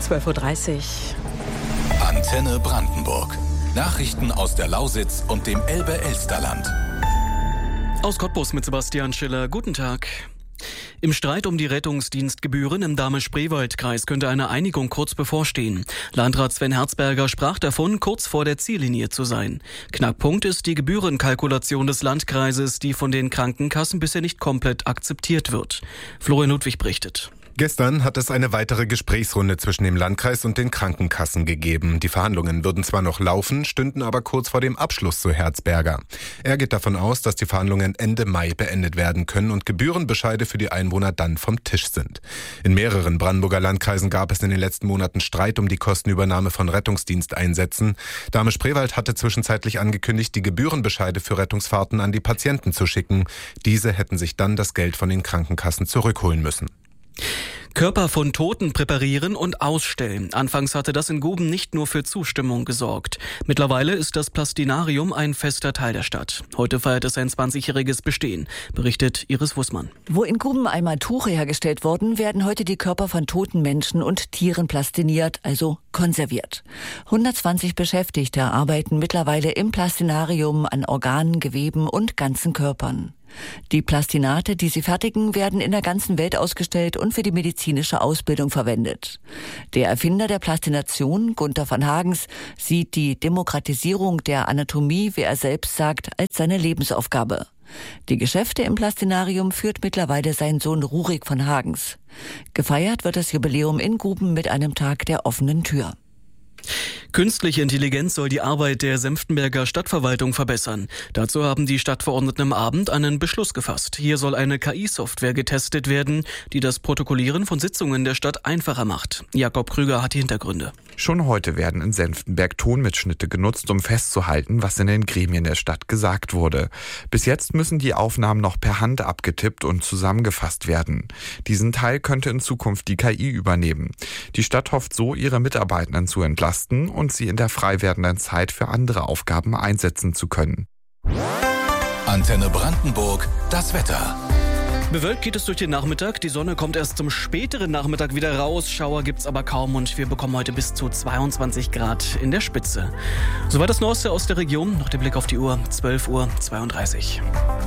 12:30 Uhr. Antenne Brandenburg. Nachrichten aus der Lausitz und dem Elbe-Elsterland. Aus Cottbus mit Sebastian Schiller. Guten Tag. Im Streit um die Rettungsdienstgebühren im Dahme-Spreewald-Kreis könnte eine Einigung kurz bevorstehen. Landrat Sven Herzberger sprach davon, kurz vor der Ziellinie zu sein. Knackpunkt ist die Gebührenkalkulation des Landkreises, die von den Krankenkassen bisher nicht komplett akzeptiert wird. Florian Ludwig berichtet. Gestern hat es eine weitere Gesprächsrunde zwischen dem Landkreis und den Krankenkassen gegeben. Die Verhandlungen würden zwar noch laufen, stünden aber kurz vor dem Abschluss, so Herzberger. Er geht davon aus, dass die Verhandlungen Ende Mai beendet werden können und Gebührenbescheide für die Einwohner dann vom Tisch sind. In mehreren Brandenburger Landkreisen gab es in den letzten Monaten Streit um die Kostenübernahme von Rettungsdiensteinsätzen. Dahme-Spreewald hatte zwischenzeitlich angekündigt, die Gebührenbescheide für Rettungsfahrten an die Patienten zu schicken. Diese hätten sich dann das Geld von den Krankenkassen zurückholen müssen. Körper von Toten präparieren und ausstellen. Anfangs hatte das in Guben nicht nur für Zustimmung gesorgt. Mittlerweile ist das Plastinarium ein fester Teil der Stadt. Heute feiert es ein 20-jähriges Bestehen, berichtet Iris Wussmann. Wo in Guben einmal Tuche hergestellt wurden, werden heute die Körper von toten Menschen und Tieren plastiniert, also konserviert. 120 Beschäftigte arbeiten mittlerweile im Plastinarium an Organen, Geweben und ganzen Körpern. Die Plastinate, die sie fertigen, werden in der ganzen Welt ausgestellt und für die medizinische Ausbildung verwendet. Der Erfinder der Plastination, Gunther van Hagens, sieht die Demokratisierung der Anatomie, wie er selbst sagt, als seine Lebensaufgabe. Die Geschäfte im Plastinarium führt mittlerweile sein Sohn Rurik van Hagens. Gefeiert wird das Jubiläum in Guben mit einem Tag der offenen Tür. Künstliche Intelligenz soll die Arbeit der Senftenberger Stadtverwaltung verbessern. Dazu haben die Stadtverordneten am Abend einen Beschluss gefasst. Hier soll eine KI-Software getestet werden, die das Protokollieren von Sitzungen der Stadt einfacher macht. Jakob Krüger hat die Hintergründe. Schon heute werden in Senftenberg Tonmitschnitte genutzt, um festzuhalten, was in den Gremien der Stadt gesagt wurde. Bis jetzt müssen die Aufnahmen noch per Hand abgetippt und zusammengefasst werden. Diesen Teil könnte in Zukunft die KI übernehmen. Die Stadt hofft so, ihre Mitarbeitenden zu entlasten und sie in der frei werdenden Zeit für andere Aufgaben einsetzen zu können. Antenne Brandenburg, das Wetter. Bewölkt geht es durch den Nachmittag. Die Sonne kommt erst zum späteren Nachmittag wieder raus. Schauer gibt's aber kaum und wir bekommen heute bis zu 22 Grad in der Spitze. Soweit das Neueste aus der Region. Noch der Blick auf die Uhr. 12:32 Uhr.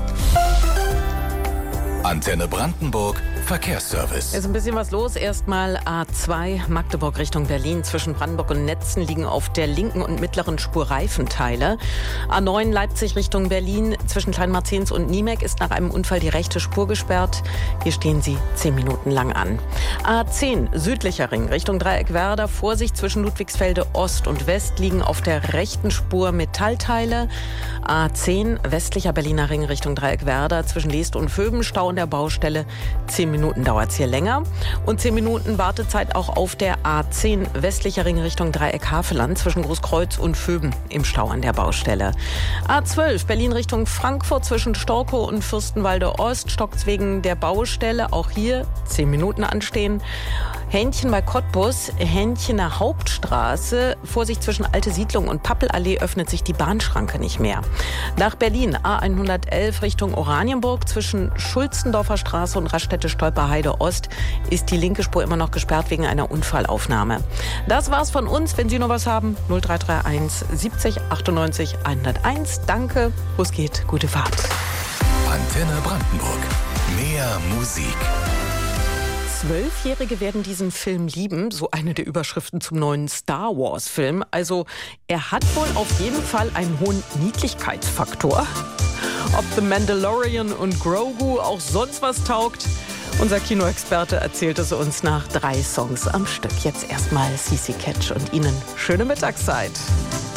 Antenne Brandenburg, Verkehrsservice. Ist ein bisschen was los. Erstmal A2 Magdeburg Richtung Berlin. Zwischen Brandenburg und Netzen liegen auf der linken und mittleren Spur Reifenteile. A9 Leipzig Richtung Berlin. Zwischen Kleinmarzens und Niemek ist nach einem Unfall die rechte Spur gesperrt. Hier stehen sie 10 Minuten lang an. A10 südlicher Ring Richtung Dreieckwerder. Vorsicht, zwischen Ludwigsfelde Ost und West liegen auf der rechten Spur Metallteile. A10 westlicher Berliner Ring Richtung Dreieckwerder. Zwischen Leest und Vöben Stau an der Baustelle. 10 Minuten dauert es hier länger. Und 10 Minuten Wartezeit auch auf der A10 westlicher Ring Richtung Dreieck-Haveland zwischen Großkreuz und Vöben im Stau an der Baustelle. A12 Berlin Richtung Frankfurt zwischen Storkow und Fürstenwalde Ost stockt's wegen der Baustelle. Auch hier 10 Minuten anstehen. Hähnchen bei Cottbus, Hähnchener Hauptstraße. Vorsicht, zwischen Alte Siedlung und Pappelallee öffnet sich die Bahnschranke nicht mehr. Nach Berlin A111 Richtung Oranienburg zwischen Schulzendorfer Straße und Raststätte-Stolperheide Ost ist die linke Spur immer noch gesperrt wegen einer Unfallaufnahme. Das war's von uns. Wenn Sie noch was haben, 0331 70 98 101. Danke, wo es geht, gute Fahrt. Antenne Brandenburg. Mehr Musik. 12-Jährige werden diesen Film lieben, so eine der Überschriften zum neuen Star Wars-Film. Also, er hat wohl auf jeden Fall einen hohen Niedlichkeitsfaktor. Ob The Mandalorian und Grogu auch sonst was taugt? Unser Kinoexperte erzählt es uns nach 3 Songs am Stück. Jetzt erstmal CC Catch und Ihnen schöne Mittagszeit.